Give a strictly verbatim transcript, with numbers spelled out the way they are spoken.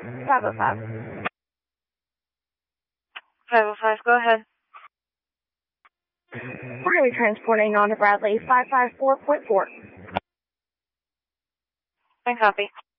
five oh five. five oh five, go ahead. We're going to be transporting on to Bradley five five four point four. Fine copy.